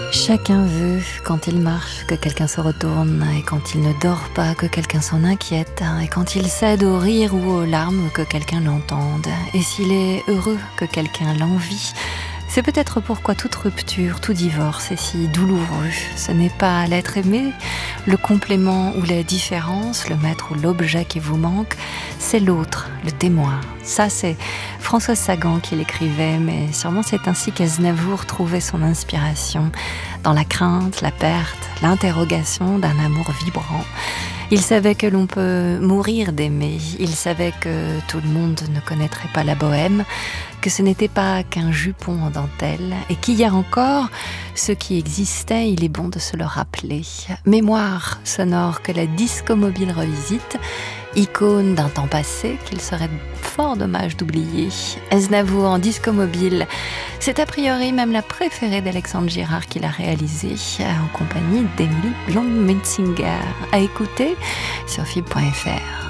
Chacun veut, quand il marche, que quelqu'un se retourne, et quand il ne dort pas, que quelqu'un s'en inquiète, et quand il cède au rire ou aux larmes, que quelqu'un l'entende, et s'il est heureux, que quelqu'un l'envie. C'est peut-être pourquoi toute rupture, tout divorce est si douloureux. Ce n'est pas l'être aimé, le complément ou la différence, le maître ou l'objet qui vous manque, c'est l'autre, le témoin. Ça, c'est Françoise Sagan qui l'écrivait, mais sûrement c'est ainsi qu'Aznavour trouvait son inspiration, dans la crainte, la perte, l'interrogation d'un amour vibrant. Il savait que l'on peut mourir d'aimer, il savait que tout le monde ne connaîtrait pas la bohème, que ce n'était pas qu'un jupon en dentelle, et qu'hier encore, ce qui existait, il est bon de se le rappeler. Mémoire sonore que la disco mobile revisite, icône d'un temps passé qu'il serait fort dommage d'oublier. Aznavour en disco mobile, c'est a priori même la préférée d'Alexandre Girard qui l'a réalisée, en compagnie d'Emily Blond-Metzinger. À écouter sur fib.fr.